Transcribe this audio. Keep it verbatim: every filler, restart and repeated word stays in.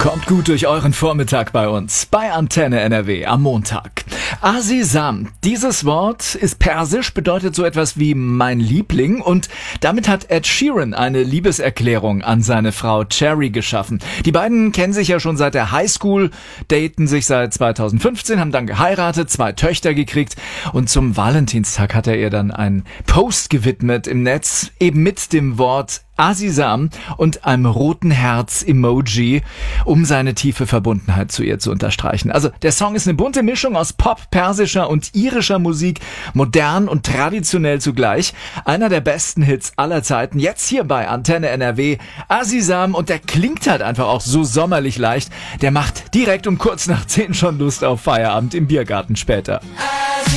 Kommt gut durch euren Vormittag bei uns, bei Antenne N R W am Montag. Azizam, dieses Wort ist persisch, bedeutet so etwas wie mein Liebling und damit hat Ed Sheeran eine Liebeserklärung an seine Frau Cherry geschaffen. Die beiden kennen sich ja schon seit der Highschool, daten sich seit zweitausendfünfzehn, haben dann geheiratet, zwei Töchter gekriegt und zum Valentinstag hat er ihr dann einen Post gewidmet im Netz, eben mit dem Wort Azizam und einem roten Herz-Emoji, um seine tiefe Verbundenheit zu ihr zu unterstreichen. Also der Song ist eine bunte Mischung aus Pop, persischer und irischer Musik, modern und traditionell zugleich. Einer der besten Hits aller Zeiten, jetzt hier bei Antenne N R W, Azizam, und der klingt halt einfach auch so sommerlich leicht. Der macht direkt um kurz nach zehn schon Lust auf Feierabend im Biergarten später.